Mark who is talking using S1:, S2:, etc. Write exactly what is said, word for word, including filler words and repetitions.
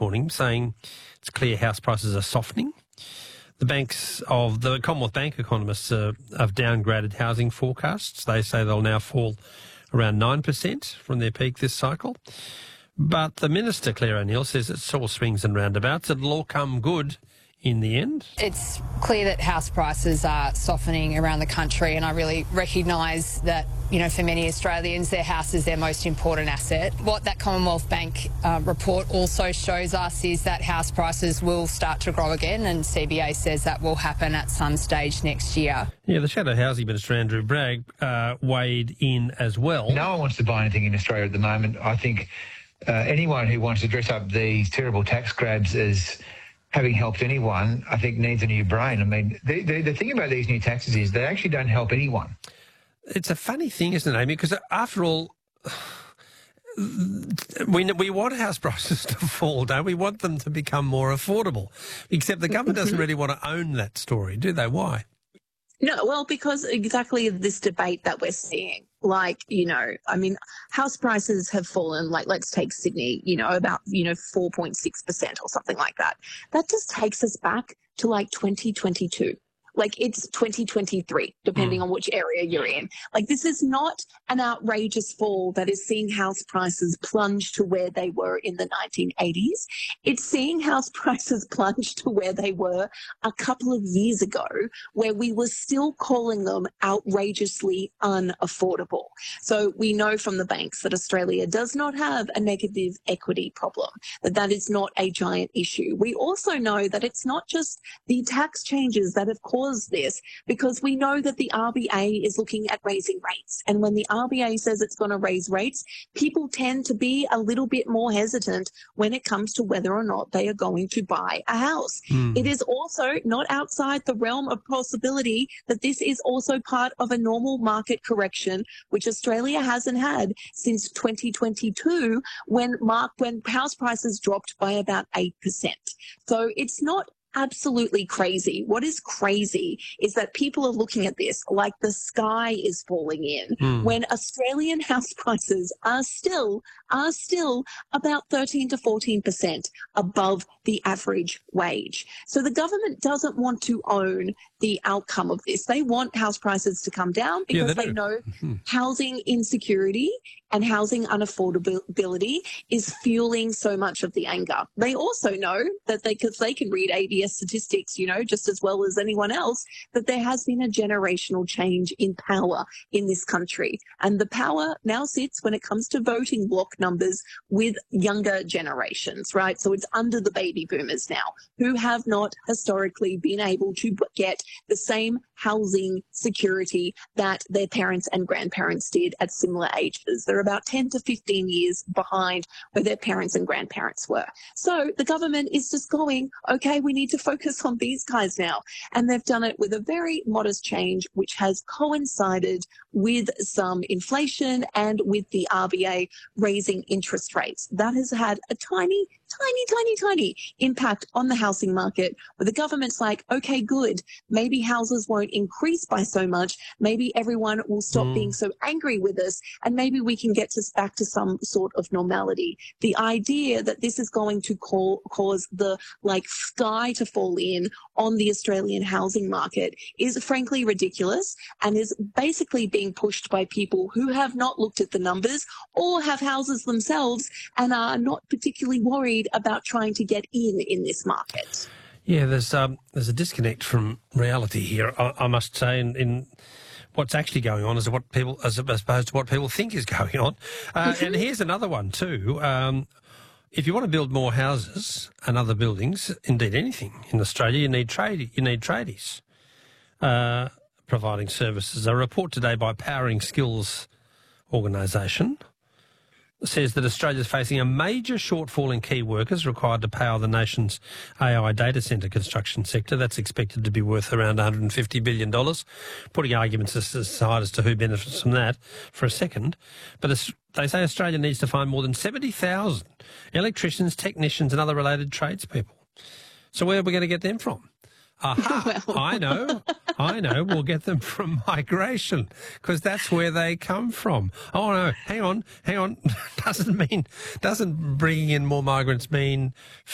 S1: morning saying it's clear house prices are softening. The banks of the Commonwealth Bank economists uh, have downgraded housing forecasts. They say they'll now fall around nine percent from their peak this cycle. But the Minister, Claire O'Neil, says it's all swings and roundabouts. It'll all come good in the end.
S2: It's clear that house prices are softening around the country, and I really recognise that, you know, for many Australians, their house is their most important asset. What that Commonwealth Bank uh, report also shows us is that house prices will start to grow again, and C B A says that will happen at some stage next year.
S1: Yeah, the Shadow Housing Minister, Andrew Bragg, uh, weighed in as well.
S3: No one wants to buy anything in Australia at the moment. I think uh, anyone who wants to dress up these terrible tax grabs as having helped anyone, I think needs a new brain. I mean, the, the, the thing about these new taxes is they actually don't help anyone.
S1: It's a funny thing, isn't it, Amy? Because after all, we we want house prices to fall, don't we? We want them to become more affordable. Except the government doesn't really want to own that story, do they? Why?
S4: No, well, because exactly this debate that we're seeing. Like, you know, I mean, house prices have fallen, like, let's take Sydney, you know, about, you know, four point six percent or something like that. That just takes us back to like twenty twenty-two. Like, it's twenty twenty-three, depending mm. on which area you're in. Like, this is not an outrageous fall that is seeing house prices plunge to where they were in the nineteen eighties. It's seeing house prices plunge to where they were a couple of years ago, where we were still calling them outrageously unaffordable. So we know from the banks that Australia does not have a negative equity problem, that that is not a giant issue. We also know that it's not just the tax changes that have caused this, because we know that the R B A is looking at raising rates. And when the R B A says it's going to raise rates, people tend to be a little bit more hesitant when it comes to whether or not they are going to buy a house. Mm. It is also not outside the realm of possibility that this is also part of a normal market correction, which Australia hasn't had since twenty twenty-two, when mark when house prices dropped by about eight percent. So it's not absolutely crazy. What is crazy is that people are looking at this like the sky is falling in mm. when Australian house prices are still are still about thirteen to fourteen percent above the average wage. So the government doesn't want to own the outcome of this. They want house prices to come down because yeah, they, they know mm-hmm. housing insecurity and housing unaffordability is fueling so much of the anger. They also know that they, because they can read A B S statistics, you know, just as well as anyone else, that there has been a generational change in power in this country. And the power now sits, when it comes to voting block numbers, with younger generations, right? So it's under the baby boomers now, who have not historically been able to get the same housing security that their parents and grandparents did at similar ages. They're about ten to fifteen years behind where their parents and grandparents were. So the government is just going, okay, we need to focus on these guys now. And they've done it with a very modest change, which has coincided with some inflation and with the R B A raising interest rates. That has had a tiny, tiny, tiny, tiny impact on the housing market, where the government's like, okay, good, maybe houses won't increase by so much, maybe everyone will stop mm. being so angry with us, and maybe we can get us back to some sort of normality. The idea that this is going to call, cause the like sky to fall in on the Australian housing market is frankly ridiculous, and is basically being pushed by people who have not looked at the numbers or have houses themselves and are not particularly worried about trying to get in in this market.
S1: Yeah, there's um, there's a disconnect from reality here, I, I must say, in, in what's actually going on as what people, as opposed to what people think is going on. Uh, and here's another one too. Um, if you want to build more houses and other buildings, indeed anything in Australia, you need trade. You need tradies uh, providing services. A report today by Powering Skills organisation says that Australia is facing a major shortfall in key workers required to power the nation's A I data centre construction sector. That's expected to be worth around one hundred fifty billion dollars, putting arguments aside as to who benefits from that for a second. But they say Australia needs to find more than seventy thousand electricians, technicians and other related tradespeople. So where are we going to get them from? Aha, well. I know, I know. We'll get them from migration, because that's where they come from. Oh, no, hang on, hang on. Doesn't mean, doesn't bringing in more migrants mean